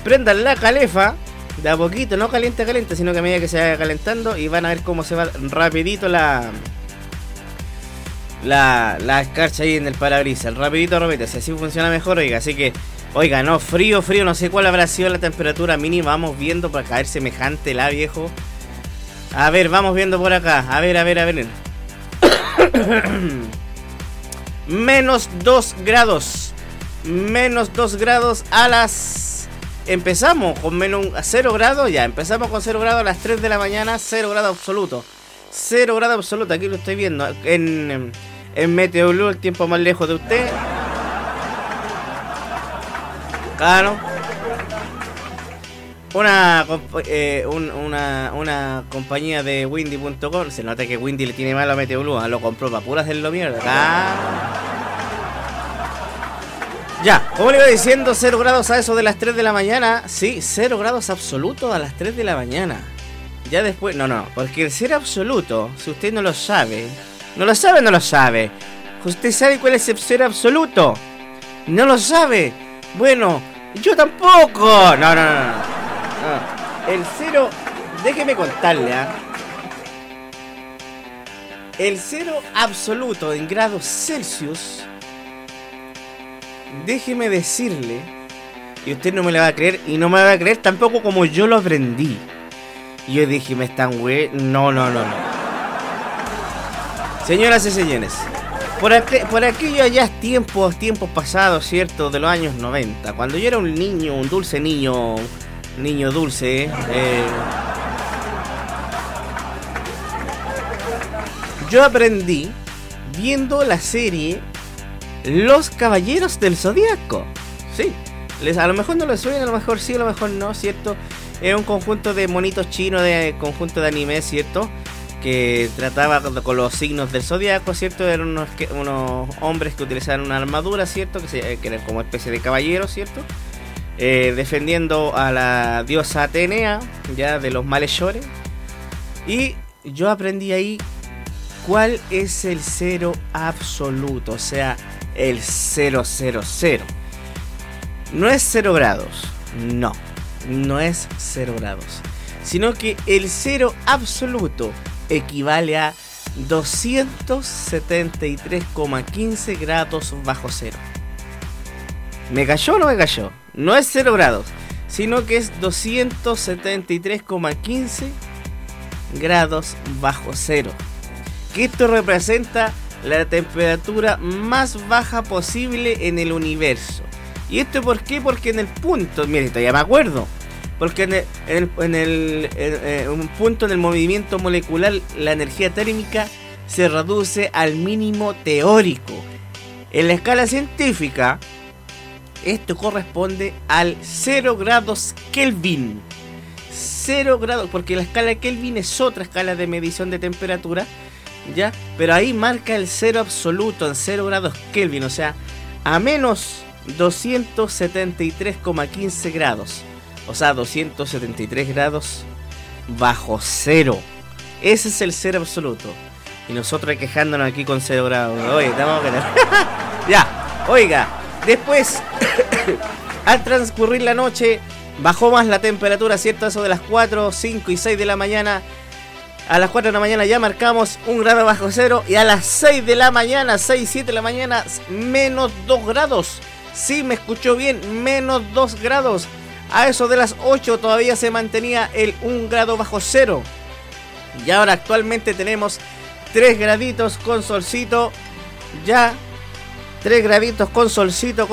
prendan la calefa de a poquito, no caliente, sino que a medida que se vaya calentando, y van a ver cómo se va rapidito la escarcha ahí en el parabrisas, rapidito, si así funciona mejor, oiga. Así que, oiga, no, frío, no sé cuál habrá sido la temperatura mínima, vamos viendo para caer semejante la, viejo. A ver, vamos viendo por acá, a ver. Menos 2 grados a las... Empezamos con menos 0 grados, ya, empezamos con 0 grados a las 3 de la mañana, 0 grados absoluto. 0 grados absoluto, aquí lo estoy viendo en Meteo Blue, el tiempo más lejos de usted. Claro. Una compañía de Windy.com. Se nota que Windy le tiene malo a Meteo Blue, lo compró para puras hacerlo mierda. Ya, como le iba diciendo, 0 grados a eso de las 3 de la mañana. Sí, 0 grados absoluto a las 3 de la mañana. Ya después, no, porque el cero absoluto, si usted no lo sabe. ¿Usted sabe cuál es el cero absoluto? ¿No lo sabe? Bueno, yo tampoco. No. El cero, déjeme contarle, el cero absoluto en grados Celsius, déjeme decirle, y usted no me lo va a creer, y no me va a creer tampoco como yo lo aprendí. Yo dije, me están güey. No. Señoras y señores, por aquellos ya tiempos pasados, ¿cierto? De los años 90, cuando yo era un niño, un dulce niño dulce, yo aprendí viendo la serie Los Caballeros del Zodiaco. Sí, a lo mejor no les suena, a lo mejor sí, a lo mejor no, ¿cierto? Es un conjunto de monitos chinos, de conjunto de anime, ¿cierto? Que trataba con los signos del zodiaco, ¿cierto? Eran unos hombres que utilizaban una armadura, ¿cierto? Que eran como especie de caballeros, ¿cierto? Defendiendo a la diosa Atenea, ya, de los malhechores. Y yo aprendí ahí cuál es el cero absoluto, o sea, el 000. No es 0 grados, no es 0 grados, sino que el cero absoluto equivale a 273,15 grados bajo cero. ¿Me cayó o no me cayó? No es 0 grados, sino que es 273,15 grados bajo cero. Que esto representa la temperatura más baja posible en el universo. ¿Y esto por qué? Porque en el punto, miren, ya me acuerdo, porque en un punto en el movimiento molecular la energía térmica se reduce al mínimo teórico. En la escala científica, esto corresponde al 0 grados Kelvin. 0 grados, porque la escala Kelvin es otra escala de medición de temperatura, ¿ya? Pero ahí marca el cero absoluto en 0 grados Kelvin, o sea, a menos 273,15 grados. O sea, 273 grados bajo cero. Ese es el cero absoluto. Y nosotros quejándonos aquí con 0 grados. Oye, estamos a ya, oiga, después, al transcurrir la noche, bajó más la temperatura, ¿cierto? Eso de las 4, 5 y 6 de la mañana. A las 4 de la mañana ya marcamos 1 grado bajo cero. Y a las 6 de la mañana, 6, 7 de la mañana, menos 2 grados. Sí, me escuchó bien, menos 2 grados. A eso de las 8 todavía se mantenía el 1 grado bajo cero. Y ahora actualmente tenemos 3 graditos con solcito. Ya, 3 graditos con solcito.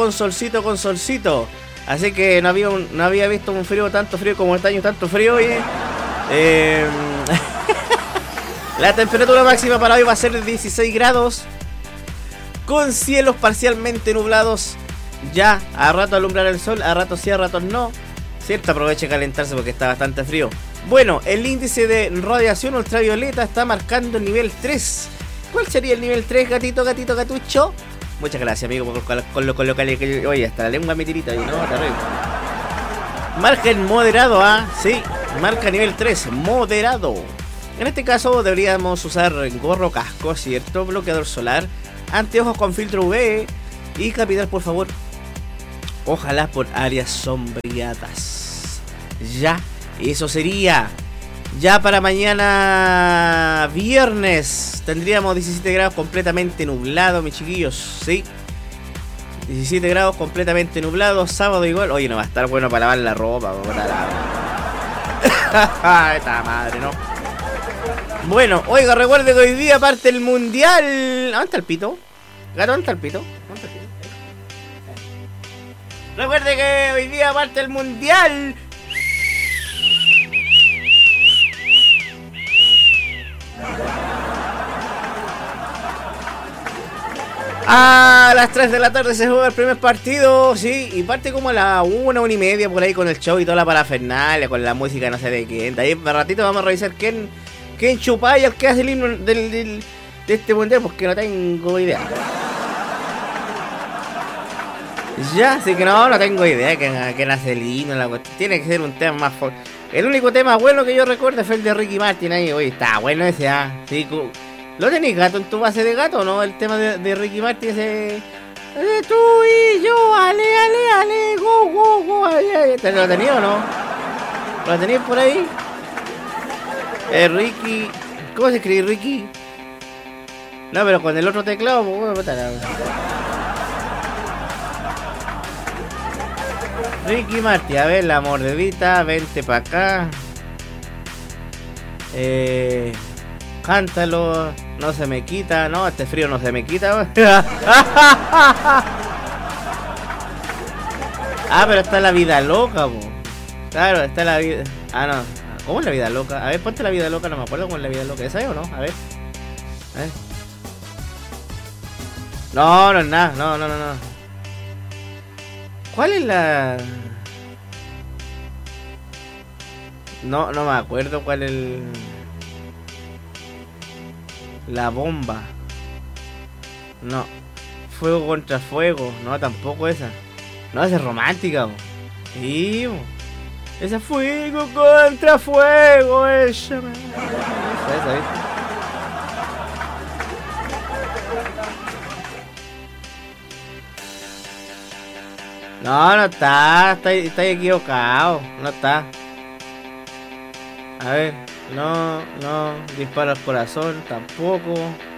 Así que no había visto un frío, tanto frío como este año, tanto frío. La temperatura máxima para hoy va a ser de 16 grados. Con cielos parcialmente nublados. Ya, a rato alumbrar el sol, a rato sí, a rato no. Cierto, aproveche calentarse porque está bastante frío. Bueno, el índice de radiación ultravioleta está marcando el nivel 3. ¿Cuál sería el nivel 3, gatucho? Muchas gracias, amigo, con lo que... Oye, hasta la lengua me tirita, ¿no? Terrible. Marca en moderado, sí, marca nivel 3, moderado. En este caso deberíamos usar gorro, casco, ¿cierto? Bloqueador solar, anteojos con filtro UV y capital, por favor, Ojalá por áreas sombreadas. Ya, eso sería. Ya para mañana viernes tendríamos 17 grados completamente nublado, mis chiquillos. Sí, 17 grados completamente nublado. Sábado igual. Oye, no va a estar bueno para lavar la ropa. Esta madre, ¿no? Bueno, oiga, recuerde que hoy día parte el mundial. ¿Dónde está el pito? Gato, ¿dónde está el pito? ¿Dónde está el pito? Recuerde que hoy día parte el mundial. A las 3 de la tarde se juega el primer partido, sí, y parte como a la 1:30 por ahí con el show y toda la parafernalia, con la música no sé de quién. De ahí un ratito vamos a revisar quién chupaya el que hace el himno de este mundial, porque no tengo idea. Ya, así que no tengo idea quién hace el himno, la cuestión. Tiene que ser un tema más fuerte. El único tema bueno que yo recuerdo fue el de Ricky Martin ahí, oye, está bueno ese, sí, ¿lo tenés gato en tu base de gato, no? El tema de Ricky Martin ese... Tú y yo, ale, go, go, go, ale. ¿Te lo tenías o no? ¿Lo tenías por ahí? Ricky... ¿Cómo se escribe Ricky? No, pero con el otro teclado, pues bueno, Ricky Martin, a ver, la mordedita, vente pa' acá. Cántalo, no se me quita, no, este frío no se me quita. Pero está la vida loca, po. Claro, está la vida. No, ¿cómo es la vida loca? A ver, ponte la vida loca, no me acuerdo cómo es la vida loca. ¿Esa es o no? A ver. No, no es nada, no. ¿Cuál es la...? No me acuerdo cuál es la bomba. No. Fuego contra fuego. No, tampoco esa. No, esa es romántica, bo. Sí, bo. Esa fuego contra fuego. Esa, ¿viste? No está equivocado. No está. A ver, no, dispara al corazón, tampoco.